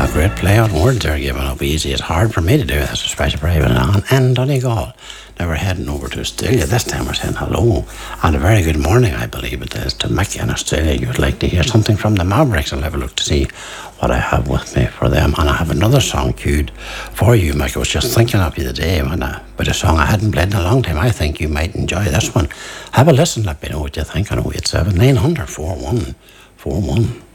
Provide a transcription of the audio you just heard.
A great play on words there, giving up easy. It's hard for me to do this, especially for even on and Donegal. Now we're heading over to Australia. This time we're saying hello and a very good morning, I believe it is, to Mickey in Australia. You'd like to hear something from the Mavericks. I'll have a look to see what I have with me for them. And I have another song queued for you, Mickey. I was just thinking of you today about a song I hadn't played in a long time. I think you might enjoy this one. Have a listen, let me know what you think on 087 900 4141.